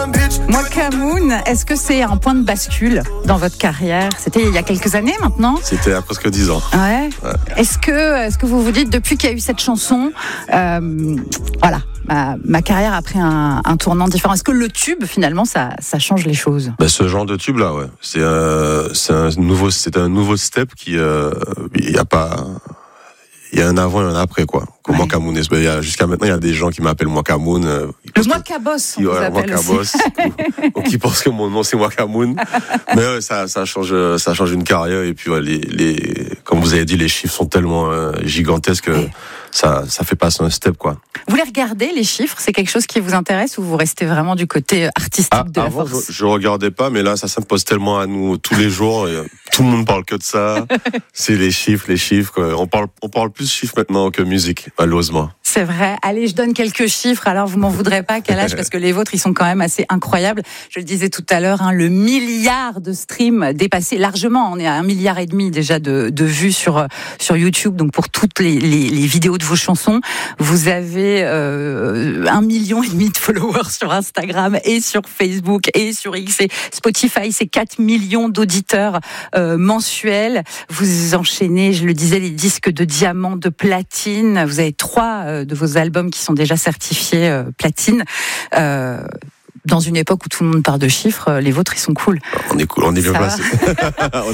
Wakamoon, est-ce que c'est un point de bascule dans votre carrière? C'était il y a quelques années maintenant? C'était il y a presque 10 ans. Ouais. Est-ce que vous vous dites, depuis qu'il y a eu cette chanson, voilà, ma carrière a pris un tournant différent? Est-ce que le tube, finalement, ça change les choses? Ce genre de tube là, ouais, c'est un nouveau step qui il y a un avant et un après, quoi. Comme Wakamoon. Jusqu'à maintenant, il y a des gens qui m'appellent Wakamoon. Le Wakaboss, on vous appelle aussi. ou qui pensent que mon nom c'est Wakamoon. Mais ouais, ça change une carrière. Et puis, comme vous avez dit, les chiffres sont tellement gigantesques que ça fait passer un step, quoi. Vous les regardez, les chiffres? C'est quelque chose qui vous intéresse, ou vous restez vraiment du côté artistique de la avant, force? je regardais pas, mais là, ça s'impose tellement à nous tous les jours. Et tout le monde parle que de ça. C'est les chiffres, quoi. On parle plus de chiffres maintenant que musique, malheureusement. C'est vrai. Allez, je donne quelques chiffres. Alors, vous m'en voudrez pas, Kalash, parce que les vôtres, ils sont quand même assez incroyables. Je le disais tout à l'heure, le milliard de streams dépassé largement. On est à 1,5 milliard déjà de vues sur YouTube. Donc, pour toutes les vidéos de vos chansons, vous avez 1,5 million de followers sur Instagram et sur Facebook et sur X et Spotify. C'est 4 millions d'auditeurs mensuels. Vous enchaînez, je le disais, les disques de diamant, de platine. Vous avez 3 de vos albums qui sont déjà certifiés platine. Dans une époque où tout le monde parle de chiffres, les vôtres, ils sont cool. On est cool, on est bien placés.